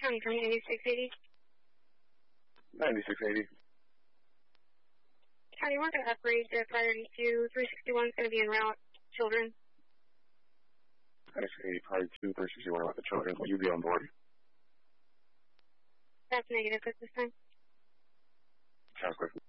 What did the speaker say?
County from 9680. 9680. County, we're going to upgrade the priority to 361. It's going to be en route. Children. 9680, priority 2, 361 with the children. Will you be on board? That's negative at this time. Sounds good.